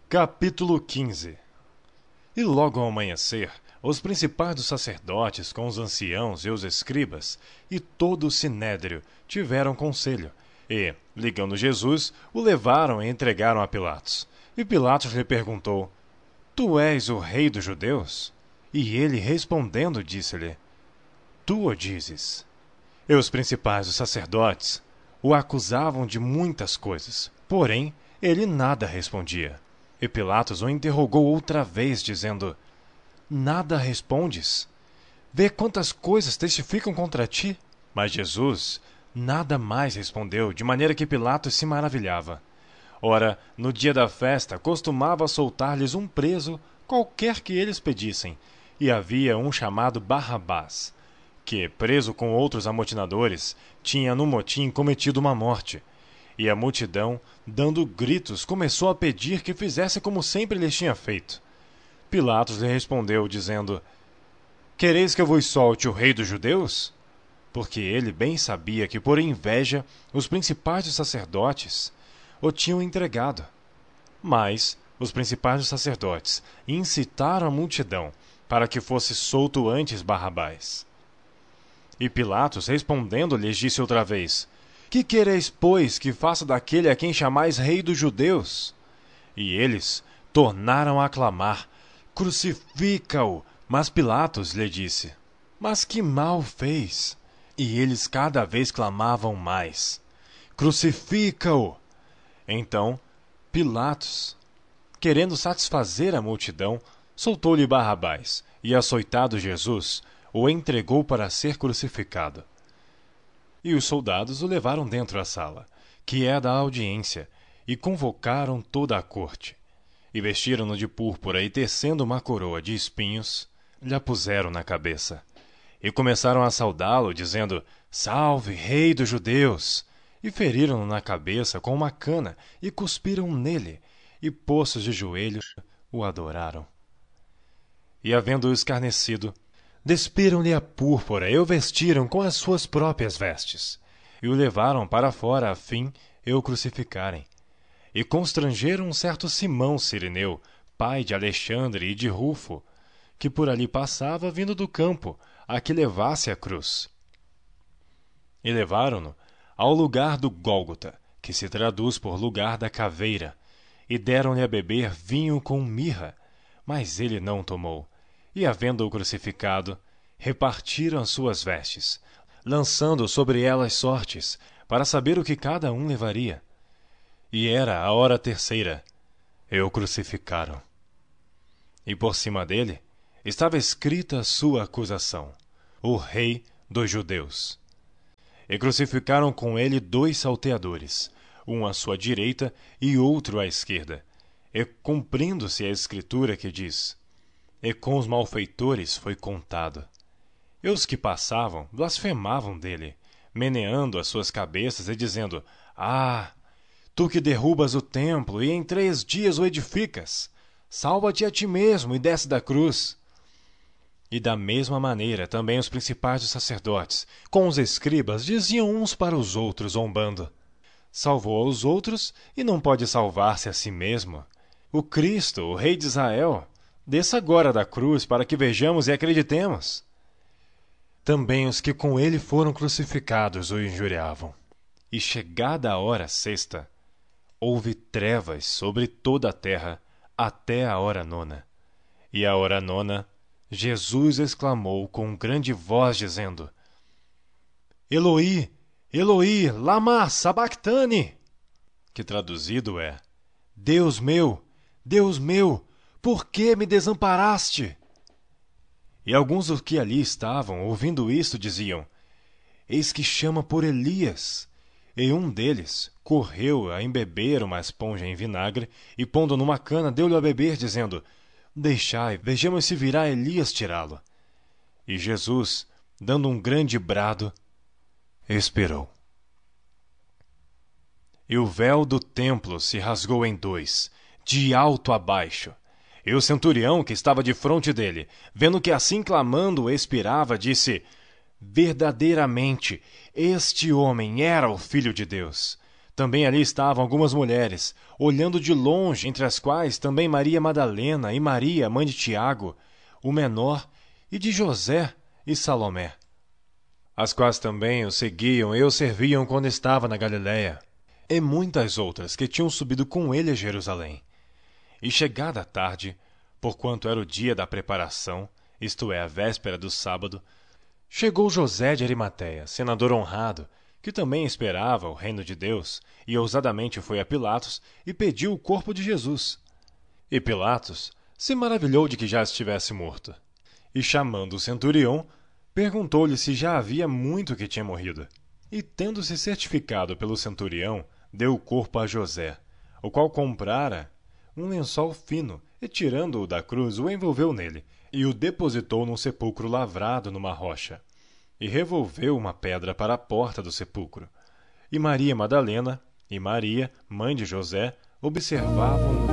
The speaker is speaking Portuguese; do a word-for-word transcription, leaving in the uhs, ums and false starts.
Capítulo quinze. E logo ao amanhecer, os principais dos sacerdotes, com os anciãos e os escribas, e todo o sinédrio, tiveram conselho, e, ligando Jesus, o levaram e entregaram a Pilatos. E Pilatos lhe perguntou: Tu és o rei dos judeus? E ele, respondendo, disse-lhe: Tu o dizes. E os principais dos sacerdotes o acusavam de muitas coisas, porém ele nada respondia. E Pilatos o interrogou outra vez, dizendo: Nada respondes? Vê quantas coisas testificam contra ti. Mas Jesus nada mais respondeu, de maneira que Pilatos se maravilhava. Ora, no dia da festa, costumava soltar-lhes um preso, qualquer que eles pedissem, e havia um chamado Barrabás, que, preso com outros amotinadores, tinha no motim cometido uma morte. E a multidão, dando gritos, começou a pedir que fizesse como sempre lhes tinha feito. Pilatos lhe respondeu, dizendo: Quereis que eu vos solte o rei dos judeus? Porque ele bem sabia que, por inveja, os principais dos sacerdotes o tinham entregado. Mas os principais dos sacerdotes incitaram a multidão para que fosse solto antes Barrabás. E Pilatos, respondendo, lhes disse outra vez: Que quereis, pois, que faça daquele a quem chamais rei dos judeus? E eles tornaram a clamar: Crucifica-o! Mas Pilatos lhe disse: Mas que mal fez? E eles cada vez clamavam mais: Crucifica-o! Então Pilatos, querendo satisfazer a multidão, soltou-lhe Barrabás, e, açoitado Jesus, o entregou para ser crucificado. E os soldados o levaram dentro da sala, que é a da audiência, e convocaram toda a corte. E vestiram-no de púrpura, e tecendo uma coroa de espinhos, lhe a puseram na cabeça. E começaram a saudá-lo, dizendo: Salve, rei dos judeus! E feriram-no na cabeça com uma cana, e cuspiram nele, e, postos de joelhos, o adoraram. E, havendo-o escarnecido, despiram-lhe a púrpura e o vestiram com as suas próprias vestes, e o levaram para fora a fim de o crucificarem. E constrangeram um certo Simão Cireneu, pai de Alexandre e de Rufo, que por ali passava vindo do campo, a que levasse a cruz. E levaram-no ao lugar do Gólgota, que se traduz por lugar da caveira, e deram-lhe a beber vinho com mirra, mas ele não tomou. E, havendo-o crucificado, repartiram as suas vestes, lançando sobre elas sortes, para saber o que cada um levaria. E era a hora terceira, e o crucificaram. E por cima dele estava escrita a sua acusação: O Rei dos Judeus. E crucificaram com ele dois salteadores, um à sua direita e outro à esquerda, e cumprindo-se a escritura que diz: E com os malfeitores foi contado. E os que passavam blasfemavam dele, meneando as suas cabeças e dizendo: Ah, tu que derrubas o templo e em três dias o edificas, salva-te a ti mesmo e desce da cruz. E da mesma maneira também os principais dos sacerdotes, com os escribas, diziam uns para os outros, zombando: Salvou aos outros e não pode salvar-se a si mesmo. O Cristo, o Rei de Israel, desça agora da cruz para que vejamos e acreditemos. Também os que com ele foram crucificados o injuriavam. E chegada a hora sexta, houve trevas sobre toda a terra até a hora nona. E à hora nona, Jesus exclamou com grande voz, dizendo: Eloi, Eloi, lama sabactani, que traduzido é: Deus meu, Deus meu, por que me desamparaste? E alguns dos que ali estavam, ouvindo isto, diziam: Eis que chama por Elias. E um deles correu a embeber uma esponja em vinagre, e pondo numa cana, deu-lhe a beber, dizendo: Deixai, vejamos se virá Elias tirá-lo. E Jesus, dando um grande brado, expirou. E o véu do templo se rasgou em dois, de alto a baixo. E o centurião, que estava defronte dele, vendo que assim clamando expirava, disse: Verdadeiramente, este homem era o Filho de Deus. Também ali estavam algumas mulheres, olhando de longe, entre as quais também Maria Madalena e Maria, mãe de Tiago, o menor, e de José e Salomé, as quais também o seguiam e o serviam quando estava na Galiléia, e muitas outras que tinham subido com ele a Jerusalém. E chegada a tarde, porquanto era o dia da preparação, isto é, a véspera do sábado, chegou José de Arimateia, senador honrado, que também esperava o reino de Deus, e ousadamente foi a Pilatos e pediu o corpo de Jesus. E Pilatos se maravilhou de que já estivesse morto. E chamando o centurião, perguntou-lhe se já havia muito que tinha morrido. E tendo-se certificado pelo centurião, deu o corpo a José, o qual comprara um lençol fino, e tirando-o da cruz, o envolveu nele, e o depositou num sepulcro lavrado numa rocha. E revolveu uma pedra para a porta do sepulcro. E Maria Madalena e Maria, mãe de José, observavam